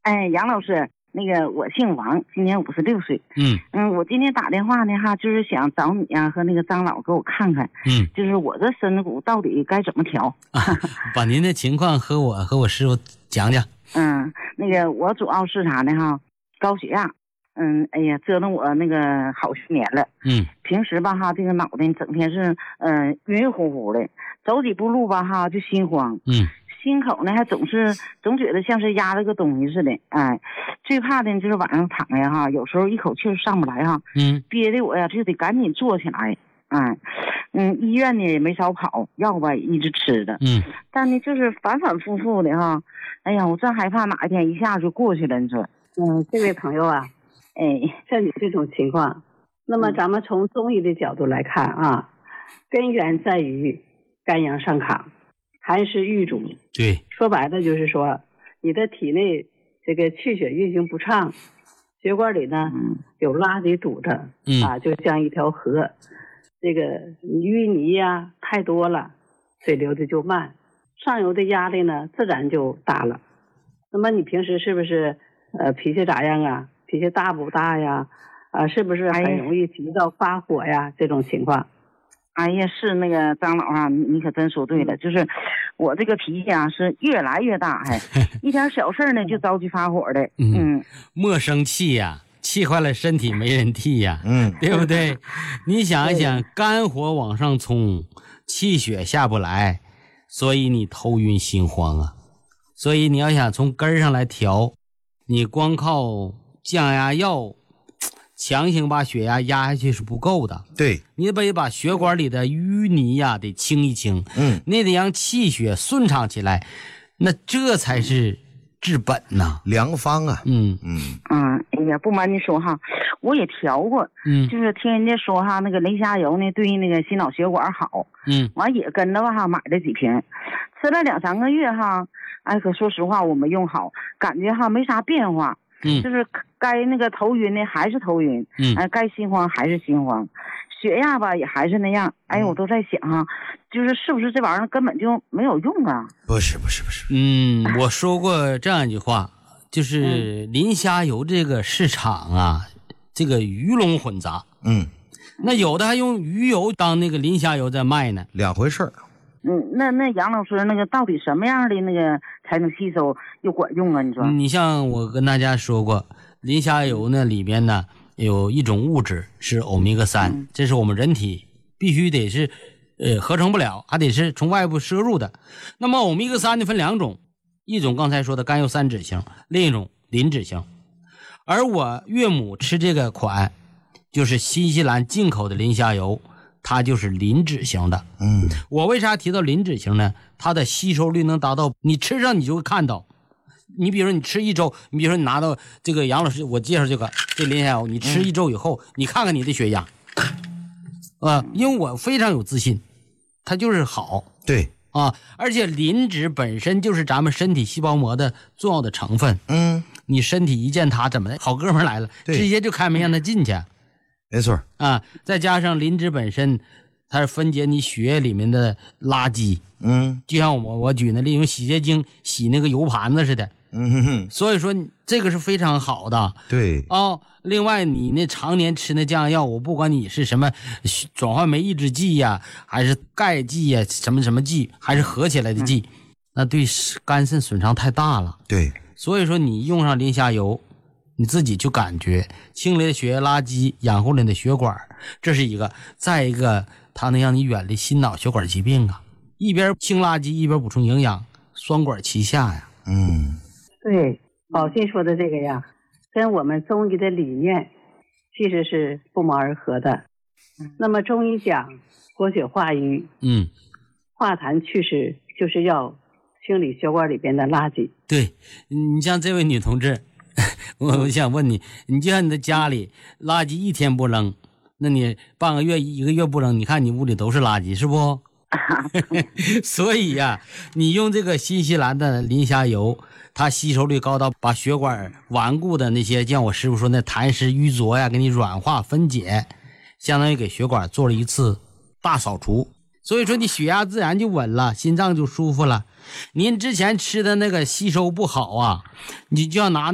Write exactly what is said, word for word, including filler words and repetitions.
哎，杨老师，那个我姓王，今年五十六岁。 嗯嗯，我今天打电话呢哈，就是想找你啊和那个张老给我看看， 嗯， 就是我这身子骨到底该怎么调。 啊，把您的情况和我和我师傅讲讲。 嗯，那个我主要是啥呢哈？高血压。嗯，哎呀，折腾我那个好些年了。 嗯， 平时吧哈，这个脑袋整天是嗯、呃、晕晕乎乎的，走几步路吧哈就心慌。 嗯， 心口呢还总是总觉得像是压了个东西似的。哎，最怕的就是晚上躺下哈，有时候一口气上不来哈。 嗯， 憋的我呀就得赶紧坐起来。哎，嗯，医院呢也没少跑，药吧也一直吃的。 嗯， 但呢就是反反复复的哈。哎呀，我真害怕哪一天一下就过去了，你说。 嗯，这位朋友啊， 哎， 像你这种情况，那么咱们从中医的角度来看啊，根源在于肝阳上亢，寒湿郁阻。 对， 说白了就是说，你的体内这个气血运行不畅，血管里呢有垃圾堵着， 嗯啊，就像一条河，这个淤泥呀太多了，水流的就慢，上游的压力呢自然就大了。那么你平时是不是呃脾气咋样啊？脾气大不大呀？啊，是不是很容易急躁发火呀？这种情况。 哎呀，是那个张老啊，你你可真说对了，就是我这个脾气啊是越来越大，还一点小事呢就着急发火的。 嗯，莫生气呀、啊，气坏了身体没人替呀、啊， 嗯， 对不对？你想一想，肝火往上冲，气血下不来，所以你头晕心慌啊。所以你要想从根儿上来调，你光靠降压药强行把血压压下去是不够的。 对， 你得把血管里的淤泥呀得清一清， 嗯， 你得让气血顺畅起来，那这才是治本呐， 良方啊。 嗯嗯啊，哎呀，不瞒你说哈，我也调过， 嗯， 就是听人家说哈，那个磷虾油呢对那个心脑血管好， 嗯， 完也跟着吧哈买了几瓶，吃了两三个月哈，哎，可说实话我没用好，感觉哈没啥变化。 嗯， 就是该那个头晕呢还是头晕， 嗯， 哎，该心慌还是心慌，血压吧也还是那样。哎，我都在想哈，就是是不是这玩意儿根本就没有用啊？ 不是不是不是， 嗯，我说过这样一句话，就是磷虾油这个市场啊，这个鱼龙混杂。 嗯， 那有的还用鱼油当那个磷虾油在卖呢， 两回事儿。 嗯，那那杨老师，那个到底什么样的那个才能吸收又管用啊？你说？ 你像我跟大家说过，磷虾油呢里边呢有一种物质是欧米伽三、嗯，这是我们人体必须得是呃合成不了，还得是从外部摄入的。那么欧米伽三呢分两种，一种刚才说的甘油三酯型，另一种磷脂型。而我岳母吃这个款就是新西兰进口的磷虾油，它就是磷脂型的。 嗯， 我为啥提到磷脂型呢？它的吸收率能达到，你吃上你就会看到。你比如说你吃一周，你比如说你拿到这个杨老师我介绍这个这磷虾油，你吃一周以后、嗯、你看看你的血压啊，因为我非常有自信它就是好。 对啊，而且磷脂本身就是咱们身体细胞膜的重要的成分。 嗯， 你身体一见它怎么的好哥们来了，直接就开门让它进去。 没错啊，再加上磷脂本身它是分解你血液里面的垃圾。 嗯， 就像我我举那例用洗洁精洗那个油盘子似的。 嗯哼哼， 所以说这个是非常好的。 对哦，另外你那常年吃那降压药，我不管你是什么转换酶抑制剂呀、啊，还是钙剂呀、啊，什么什么剂，还是合起来的剂、嗯，那对肝肾损伤太大了。 对， 所以说你用上磷虾油，你自己就感觉清理血液垃圾，养护了你的血管，这是一个。再一个，它能让你远离心脑血管疾病啊，一边清垃圾一边补充营养，双管齐下呀。 嗯。 对，宝信说的这个呀，跟我们中医的理念其实是不谋而合的。那么中医讲活血化瘀， 嗯， 化痰祛湿，就是要清理血管里边的垃圾。 对，你像这位女同志，我我想问你，你就像你的家里垃圾一天不扔，那你半个月一个月不扔，你看你屋里都是垃圾，是不？所以呀、啊，你用这个新西兰的磷虾油，它吸收率高到把血管顽固的那些，像我师傅说那痰湿淤浊呀，给你软化分解，相当于给血管做了一次大扫除。所以说你血压自然就稳了，心脏就舒服了。您之前吃的那个吸收不好啊，你就要拿